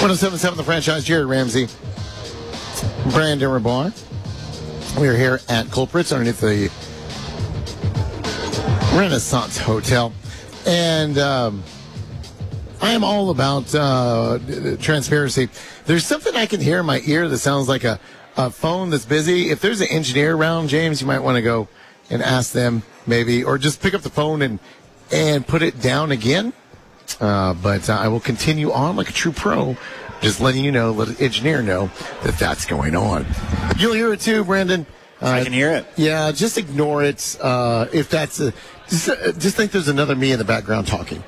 1077 The Franchise, Jared Ramsey, Brandon Rabar. We are here at Culprits underneath the Renaissance Hotel. And I am all about transparency. There's something I can hear in my ear that sounds like a phone that's busy. If there's an engineer around, James, you might want to go and ask them maybe, or just pick up the phone and put it down again. But I will continue on like a true pro, just letting you know, let an engineer know that that's going on. You'll hear it too, Brandon. I can hear it. Yeah, just ignore it. If that's just think there's another me in the background talking.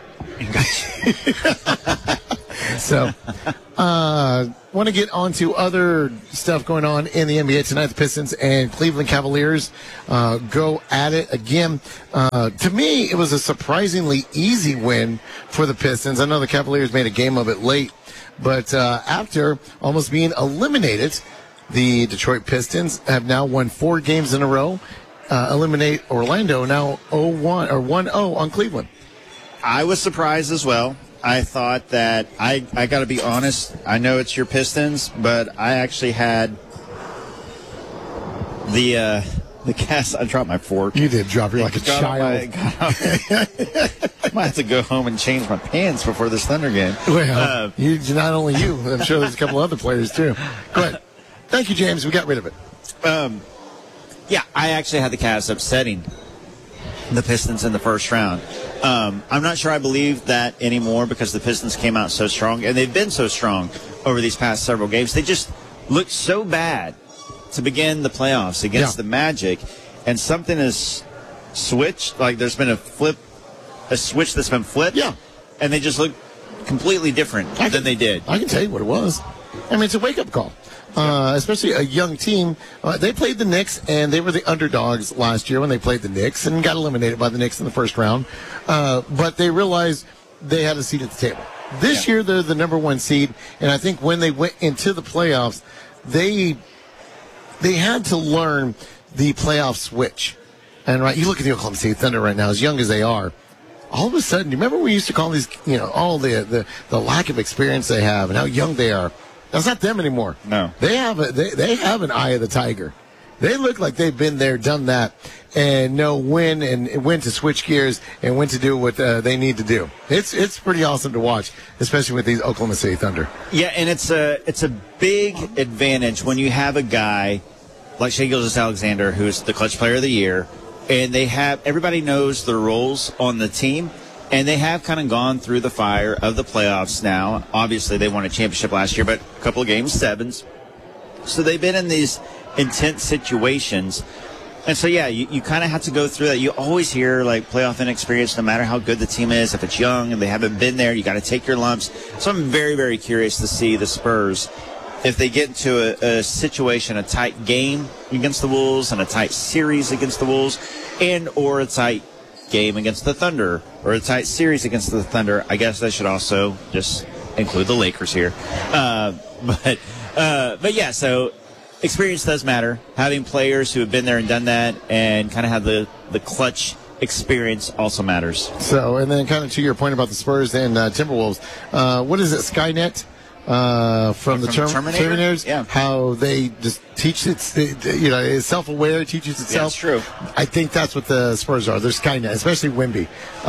So, want to get on to other stuff going on in the NBA tonight. The Pistons and Cleveland Cavaliers go at it again. To me, it was a surprisingly easy win for the Pistons. I know the Cavaliers made a game of it late, but after almost being eliminated, the Detroit Pistons have now won 4 games in a row. Eliminate Orlando now 0-1 or 1-0 on Cleveland. I was surprised as well. I thought that I got to be honest. I know it's your Pistons, but I actually had the cast. I dropped my fork. You did drop. You're like a child. I might have to go home and change my pants before this Thunder game. Well, not only you. I'm sure there's a couple other players too. Go ahead. Thank you, James. We got rid of it. Yeah, I actually had the Cavs upsetting the Pistons in the first round. I'm not sure I believe that anymore because the Pistons came out so strong, and they've been so strong over these past several games. They just looked so bad to begin the playoffs against the Magic, and something has switched. Like there's been a switch that's been flipped, and they just look completely different than they did. I can tell you what it was. I mean, it's a wake-up call. Especially a young team. They played the Knicks, and they were the underdogs last year when they played the Knicks and got eliminated by the Knicks in the first round. But they realized they had a seat at the table. This year, they're the number 1 seed, and I think when they went into the playoffs, they had to learn the playoff switch. And you look at the Oklahoma City Thunder right now, as young as they are. All of a sudden, you remember we used to call these, all the lack of experience they have and how young they are. That's not them anymore. No. They have an eye of the tiger. They look like they've been there, done that, and know when to switch gears and when to do what they need to do. It's pretty awesome to watch, especially with these Oklahoma City Thunder. Yeah, and it's a big advantage when you have a guy like Shai Gilgeous-Alexander, who's the clutch player of the year, and everybody knows their roles on the team. And they have kind of gone through the fire of the playoffs now. Obviously, they won a championship last year, but a couple of game 7s. So they've been in these intense situations. And so, you kind of have to go through that. You always hear, playoff inexperience, no matter how good the team is. If it's young and they haven't been there, you got to take your lumps. So I'm very, very curious to see the Spurs, if they get into a situation, a tight game against the Wolves and a tight series against the Wolves, and or a tight game against the Thunder or a tight series against the Thunder. I guess I should also just include the Lakers here. But yeah, so experience does matter. Having players who have been there and done that and kind of have the clutch experience also matters. So, and then kind of to your point about the Spurs and Timberwolves, what is it, Skynet? From the Terminators, how they just teach it's self-aware, teaches itself. Yeah, that's true. I think that's what the Spurs are. They're Skynet, especially Wemby.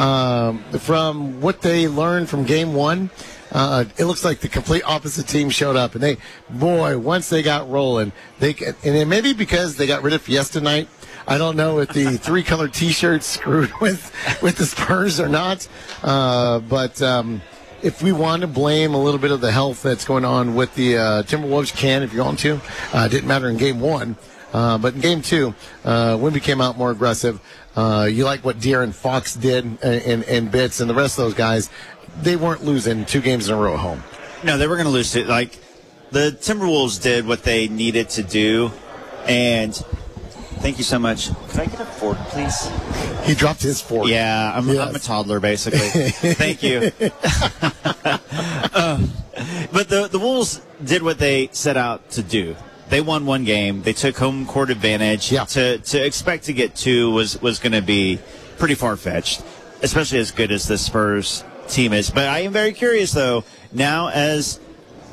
From what they learned from Game 1, it looks like the complete opposite team showed up, and once they got rolling, and it may be because they got rid of Fiesta Night. I don't know if the 3-color T-shirts screwed with the Spurs or not, but. If we want to blame a little bit of the health that's going on with the Timberwolves, if you want to. Didn't matter in Game 1. But in Game 2, Wemby came out more aggressive. You like what De'Aaron Fox did in bits, and the rest of those guys, they weren't losing 2 games in a row at home. No, they were going to lose it. The Timberwolves did what they needed to do, and thank you so much. Could I get a fork, please? He dropped his fork. Yeah, I'm a toddler, basically. Thank you. But the Wolves did what they set out to do. They won 1 game. They took home court advantage. Yeah. To expect to get 2 was going to be pretty far-fetched, especially as good as the Spurs team is. But I am very curious, though, now as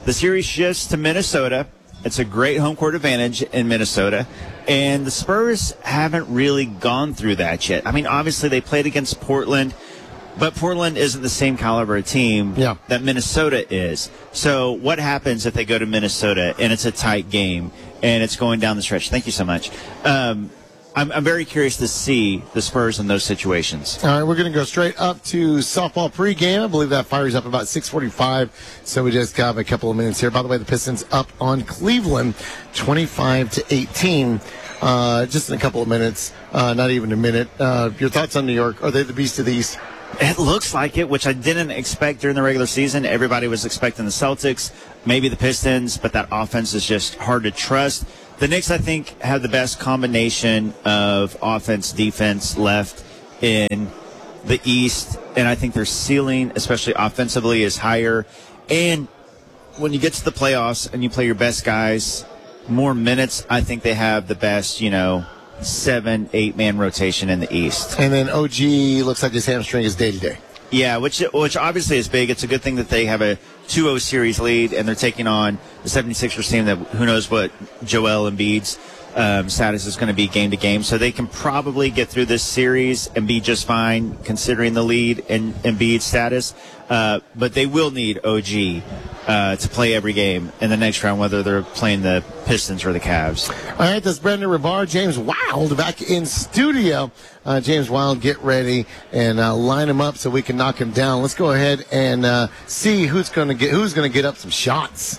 The series shifts to Minnesota. It's a great home court advantage in Minnesota. And the Spurs haven't really gone through that yet. I mean, obviously they played against Portland, but Portland isn't the same caliber of team that Minnesota is. So what happens if they go to Minnesota and it's a tight game and it's going down the stretch? Thank you so much. I'm very curious to see the Spurs in those situations. All right, we're going to go straight up to softball pregame. I believe that fires up about 6:45, so we just got a couple of minutes here. By the way, the Pistons up on Cleveland, 25-18. Just in a couple of minutes, not even a minute. Your thoughts on New York? Are they the beast of the East? It looks like it, which I didn't expect during the regular season. Everybody was expecting the Celtics, maybe the Pistons, but that offense is just hard to trust. The Knicks, I think, have the best combination of offense, defense left in the East, and I think their ceiling, especially offensively, is higher. And when you get to the playoffs and you play your best guys more minutes, I think they have the best, 7-8 man rotation in the East. And then OG looks like his hamstring is day-to-day. Yeah, which obviously is big. It's a good thing that they have a 2-0 series lead, and they're taking on the 76ers team that who knows what Joel Embiid's status is going to be game to game. So they can probably get through this series and be just fine considering the lead and Embiid's status. But they will need OG to play every game in the next round, whether they're playing the Pistons or the Cavs. All right, that's Brendan Ribar, James Wild back in studio. James Wild, get ready and line him up so we can knock him down. Let's go ahead and see who's going to get up some shots.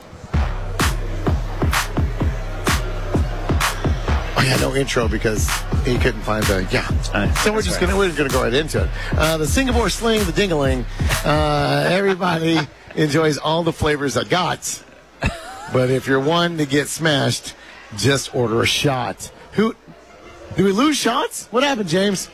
Oh yeah, no intro because he couldn't find the so we're gonna go right into it. The Singapore Sling, the Dingaling. Everybody enjoys all the flavors I got, but if you're one to get smashed, just order a shot. Do we lose shots? What happened, James?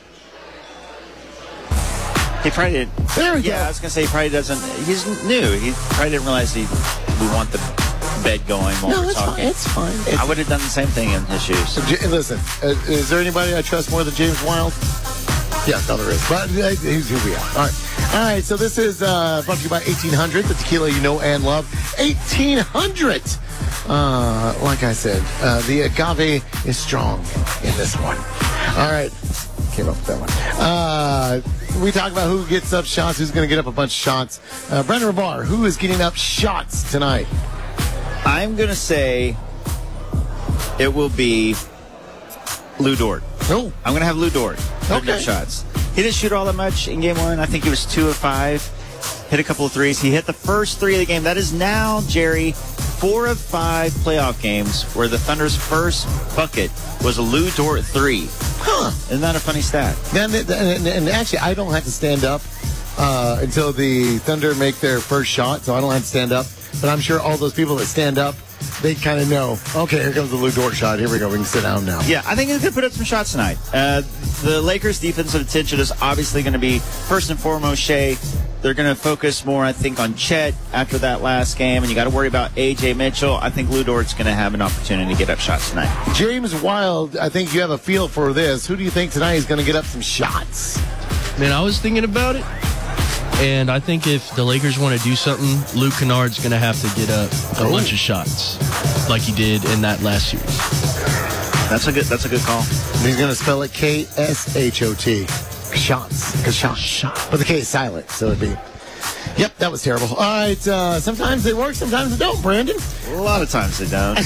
He probably did. There we go. Yeah, I was gonna say he probably doesn't. He's new. He probably didn't realize we want the bed going while we're talking. It's fine. I would have done the same thing in his shoes. Listen, is there anybody I trust more than James Wild? Yes, no, there is. But he's who we are. All right. So this is brought to you by 1800, the tequila you know and love. 1800. Like I said, the agave is strong in this one. All right. Came up with that one. We talk about who gets up shots, who's going to get up a bunch of shots. Brendan Ribar, who is getting up shots tonight? I'm going to say it will be Lou Dort. Oh. I'm going to have Lou Dort hitting up shots. He didn't shoot all that much in game one. I think he was 2 of 5. Hit a couple of threes. He hit the first 3 of the game. That is now, Jerry, 4 of 5 playoff games where the Thunder's first bucket was a Lou Dort 3. Huh. Isn't that a funny stat? And actually, I don't have to stand up until the Thunder make their first shot, so I don't have to stand up. But I'm sure all those people that stand up, they kind of know, okay, here comes the Lou Dort shot. Here we go. We can sit down now. Yeah, I think he's going to put up some shots tonight. The Lakers' defensive attention is obviously going to be, first and foremost, Shea. They're going to focus more, I think, on Chet after that last game, and you got to worry about A.J. Mitchell. I think Lou Dort's going to have an opportunity to get up shots tonight. James Wild, I think you have a feel for this. Who do you think tonight is going to get up some shots? Man, I was thinking about it. And I think if the Lakers want to do something, Luke Kennard's going to have to get up a bunch of shots like he did in that last series. That's a good call. And he's going to spell it K-S-H-O-T. Shots. Shot. But the K is silent, so it'd be... Yep, that was terrible. All right, sometimes they work, sometimes they don't, Brandon. A lot of times they don't.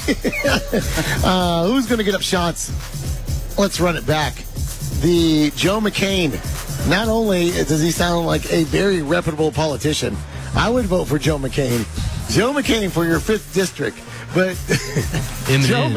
Who's going to get up shots? Let's run it back. The Joe McCain. Not only does he sound like a very reputable politician, I would vote for Joe McCain. Joe McCain for your 5th district. But Joe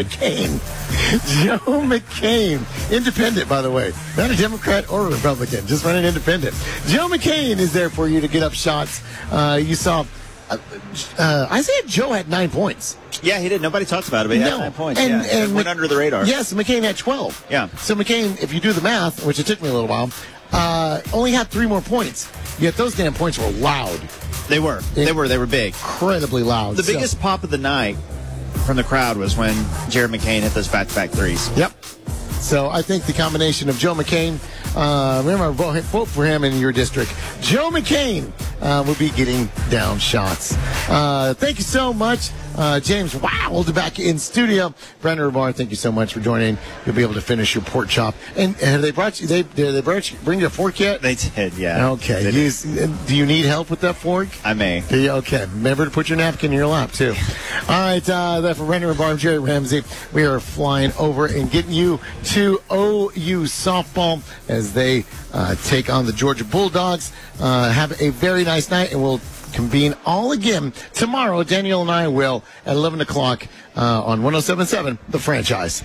McCain, independent, by the way, not a Democrat or a Republican, just running independent. Joe McCain is there for you to get up shots. You saw Isaiah Joe had 9 points. Yeah, he did. Nobody talked about it, but he had 9 points. And it went under the radar. Yes, McCain had 12. Yeah. So McCain, if you do the math, which it took me a little while, only had 3 more points. Yet those damn points were loud. They were big. Incredibly loud. The biggest pop of the night from the crowd was when Jared McCain hit those back-to-back threes. Yep. So I think the combination of Joe McCain, remember, vote for him in your district. Joe McCain will be getting down shots. Thank you so much. James Wild back in studio. Brendan Rabar, thank you so much for joining. You'll be able to finish your pork chop. And have they brought you? Bring you a fork yet? They did, yeah. Okay. Do you need help with that fork? I may. Okay. Remember to put your napkin in your lap too. All right. That for Brendan Rabar, Jerry Ramsey. We are flying over and getting you to OU softball as they take on the Georgia Bulldogs. Have a very nice night, and we'll convene all again tomorrow. Daniel and I will at 11 o'clock on 107.7 The Franchise.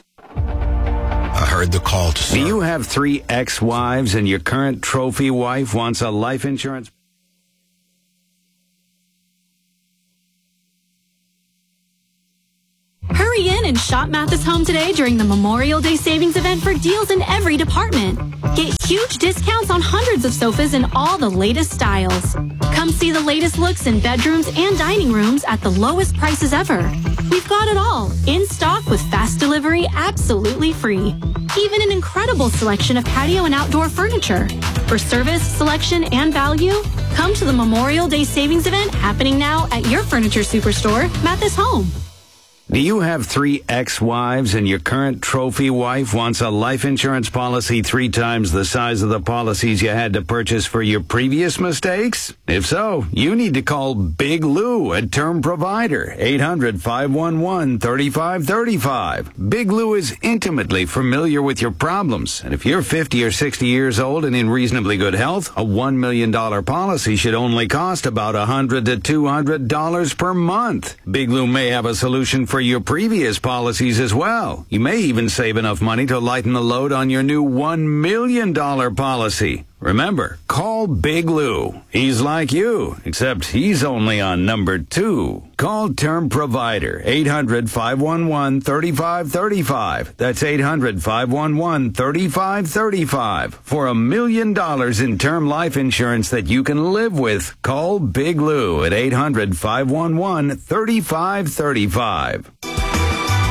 I heard the call to serve. Do you have 3 ex-wives and your current trophy wife wants a life insurance? Hurry in and shop Mathis Home today during the Memorial Day Savings Event for deals in every department. Get huge discounts on hundreds of sofas in all the latest styles. Come see the latest looks in bedrooms and dining rooms at the lowest prices ever. We've got it all, in stock with fast delivery absolutely free. Even an incredible selection of patio and outdoor furniture. For service, selection, and value, come to the Memorial Day Savings Event happening now at your furniture superstore, Mathis Home. Do you have 3 ex-wives and your current trophy wife wants a life insurance policy 3 times the size of the policies you had to purchase for your previous mistakes? If so, you need to call Big Lou at Term Provider, 800-511-3535. Big Lou is intimately familiar with your problems, and if you're 50 or 60 years old and in reasonably good health, a $1 million policy should only cost about $100 to $200 per month. Big Lou may have a solution for your previous policies as well. You may even save enough money to lighten the load on your new $1 million policy. Remember, call Big Lou. He's like you, except he's only on number 2. Call Term Provider, 800-511-3535. That's 800-511-3535. For $1 million in term life insurance that you can live with, call Big Lou at 800-511-3535.